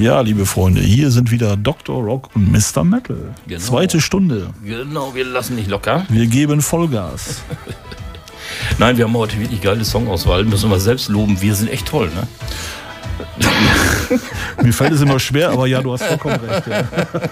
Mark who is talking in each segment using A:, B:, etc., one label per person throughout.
A: Ja, liebe Freunde, hier sind wieder Dr. Rock und Mr. Metal.
B: Genau.
A: Zweite Stunde.
B: Genau, wir lassen nicht locker.
A: Wir geben Vollgas.
B: Nein, wir haben heute wirklich geile Songauswahl. Müssen wir selbst loben. Wir sind echt toll, ne?
A: Mir fällt es immer schwer, aber ja, du hast vollkommen recht. Ja.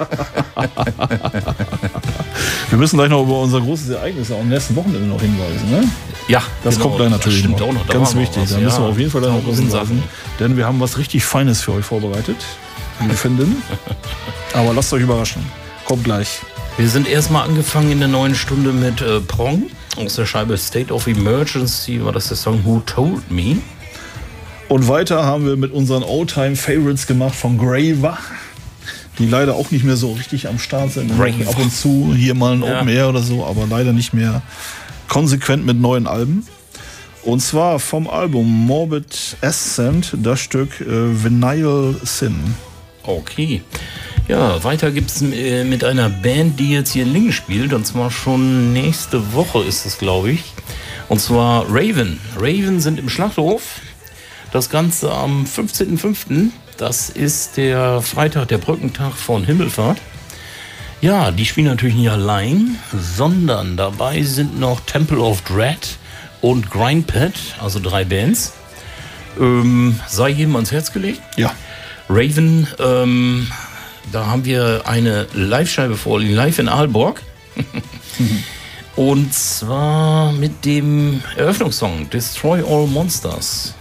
A: Wir müssen gleich noch über unser großes Ereignis am nächsten Wochenende noch hinweisen, ne?
B: Ja,
A: das
B: genau,
A: kommt gleich natürlich
B: stimmt
A: noch.
B: Auch noch. Da
A: Ganz wichtig, da müssen wir auf jeden Fall dann noch was hinweisen.
B: Sachen.
A: Denn wir haben was richtig Feines für euch vorbereitet, wie wir finden. Aber lasst euch überraschen. Kommt gleich.
B: Wir sind erstmal angefangen in der neuen Stunde mit Prong. Aus der Scheibe State of Emergency war das der Song Who Told Me.
A: Und weiter haben wir mit unseren Oldtime-Favorites gemacht von Graver, die leider auch nicht mehr so richtig am Start sind. Ab und zu hier mal ein Open Air oder so, aber leider nicht mehr konsequent mit neuen Alben. Und zwar vom Album Morbid Ascent das Stück Vinyl Sin.
B: Okay. Ja, weiter gibt es mit einer Band, die jetzt hier in Lingen spielt. Und zwar schon nächste Woche ist es, glaube ich. Und zwar Raven. Raven sind im Schlachthof. Das Ganze am 15.05. Das ist der Freitag, der Brückentag von Himmelfahrt. Ja, die spielen natürlich nicht allein, sondern dabei sind noch Temple of Dread und Grindpad, also 3 Bands. Sei jedem ans Herz gelegt.
A: Ja.
B: Raven, da haben wir eine Live-Scheibe vorliegen, live in Aalborg. Und zwar mit dem Eröffnungssong Destroy All Monsters.